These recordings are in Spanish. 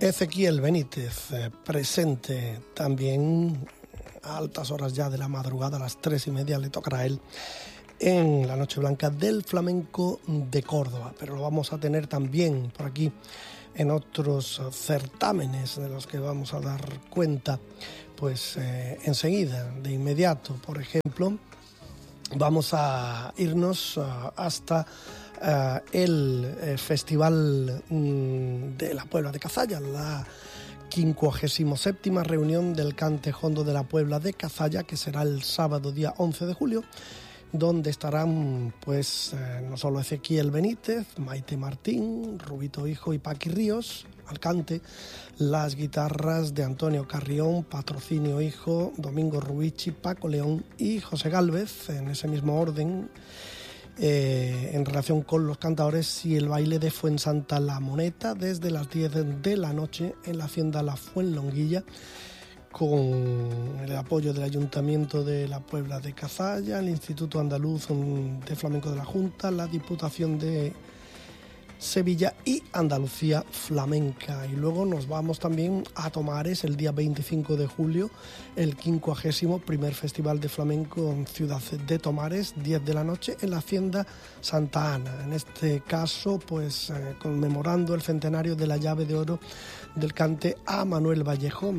Ezequiel Benítez, presente también a altas horas ya de la madrugada, a las 3:30 le tocará a él en la Noche Blanca del Flamenco de Córdoba, pero lo vamos a tener también por aquí en otros certámenes de los que vamos a dar cuenta pues enseguida, de inmediato. Por ejemplo, vamos a irnos hasta el Festival de la Puebla de Cazalla, la 57ª reunión del Cante Jondo de la Puebla de Cazalla, que será el sábado día 11 de julio, donde estarán pues no solo Ezequiel Benítez, Maite Martín, Rubito Hijo y Paqui Ríos al cante, las guitarras de Antonio Carrión, Patrocinio Hijo, Domingo Rubici, Paco León y José Gálvez, en ese mismo orden, en relación con los cantadores, y el baile de Fuensanta La Moneta desde las 10 de la noche en la Hacienda La Fuenlonguilla, con el apoyo del Ayuntamiento de la Puebla de Cazalla, el Instituto Andaluz de Flamenco de la Junta, la Diputación de Sevilla y Andalucía Flamenca. Y luego nos vamos también a Tomares el día 25 de julio, el 51º Festival de Flamenco en Ciudad de Tomares, 10 de la noche en la Hacienda Santa Ana. En este caso, pues conmemorando el centenario de la llave de oro del cante a Manuel Vallejo,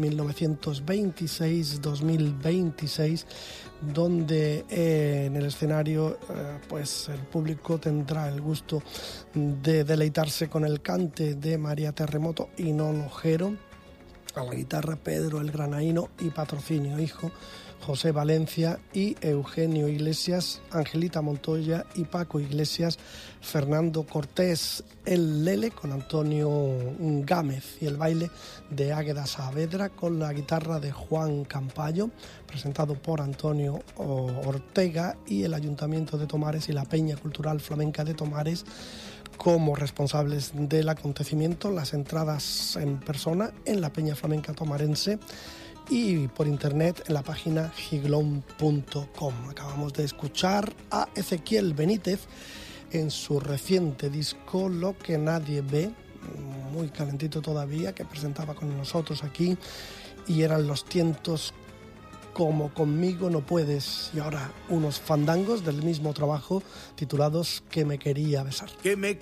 1926-2026, donde en el escenario pues el público tendrá el gusto de deleitarse con el cante de María Terremoto y Nono Ojero, a la guitarra Pedro el Granaíno y Patrocinio Hijo, José Valencia y Eugenio Iglesias, Angelita Montoya y Paco Iglesias, Fernando Cortés el Lele con Antonio Gámez, y el baile de Águeda Saavedra con la guitarra de Juan Campayo, presentado por Antonio Ortega, y el Ayuntamiento de Tomares y la Peña Cultural Flamenca de Tomares como responsables del acontecimiento. Las entradas en persona en la Peña Flamenca Tomarense y por internet en la página giglón.com. Acabamos de escuchar a Ezequiel Benítez en su reciente disco Lo que nadie ve, muy calentito todavía, que presentaba con nosotros aquí, y eran los tientos como Conmigo no puedes, y ahora unos fandangos del mismo trabajo titulados Que me quería besar. Que me